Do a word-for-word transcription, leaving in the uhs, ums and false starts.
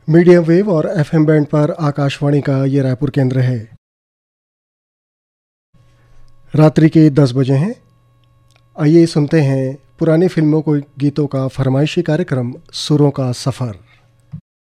Medium wave और FM band पर आकाशवाणी का ये रायपुर केंद्र है। रात्रि के दस बजे हैं। आइए सुनते हैं पुरानी फिल्मों को गीतों का फरमाइशी कार्यक्रम सुरों का सफ़र।